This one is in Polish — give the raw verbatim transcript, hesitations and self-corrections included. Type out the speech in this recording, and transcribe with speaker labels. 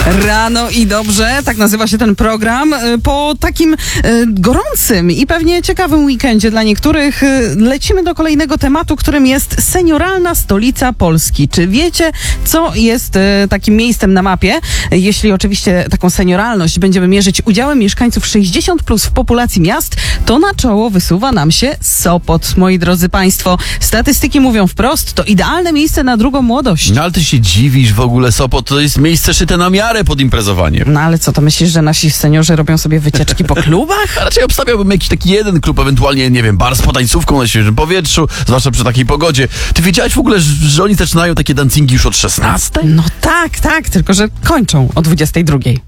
Speaker 1: Rano i dobrze, tak nazywa się ten program. Po takim e, gorącym i pewnie ciekawym weekendzie dla niektórych e, lecimy do kolejnego tematu, którym jest senioralna stolica Polski. Czy wiecie, co jest e, takim miejscem na mapie? Jeśli oczywiście taką senioralność będziemy mierzyć udziałem mieszkańców sześćdziesiąt plus w populacji miast, to na czoło wysuwa nam się Sopot, moi drodzy państwo. Statystyki mówią wprost, to idealne miejsce na drugą młodość.
Speaker 2: No ale ty się dziwisz, w ogóle Sopot to jest miejsce szyte na miarę pod imprezowanie.
Speaker 1: No ale co, to myślisz, że nasi seniorzy robią sobie wycieczki po klubach?
Speaker 2: A raczej obstawiałbym jakiś taki jeden klub, ewentualnie, nie wiem, bar z potańcówką na świeżym powietrzu, zwłaszcza przy takiej pogodzie. Ty wiedziałeś w ogóle, że oni zaczynają takie dancingi już od szesnastej?
Speaker 1: No tak, tak, tylko że kończą o dwudziestej drugiej.